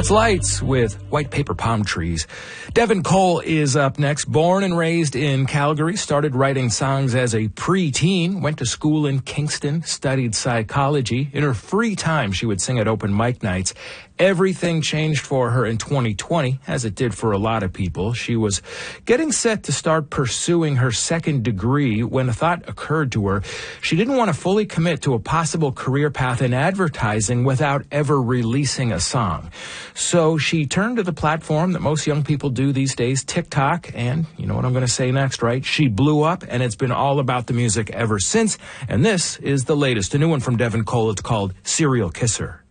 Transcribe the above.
That's Lights with White Paper Palm Trees. Devin Cole is up next. Born and raised in Calgary, started writing songs as a preteen, went to school in Kingston, studied psychology. In her free time, she would sing at open mic nights. Everything changed for her in 2020, as it did for a lot of people. She was getting set to start pursuing her second degree when a thought occurred to her. She didn't want to fully commit to a possible career path in advertising without ever releasing a song. So she turned to the platform that most young people do these days, TikTok, and you know what I'm going to say next, right? She blew up, and it's been all about the music ever since. And this is the latest, a new one from Devin Cole. It's called Serial Kisser.